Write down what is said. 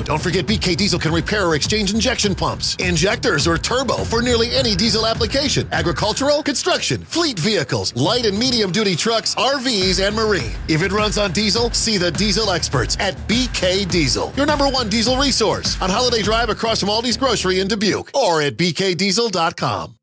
Don't forget BK Diesel can repair or exchange injection pumps, injectors, or turbo for nearly any diesel application. Agricultural, construction, fleet vehicles, light and medium duty trucks, RVs, and marine. If it runs on diesel, see the diesel experts at BK Diesel, your #1 diesel resource on Holiday Drive across from Aldi's Grocery in Dubuque, or at bkdiesel.com.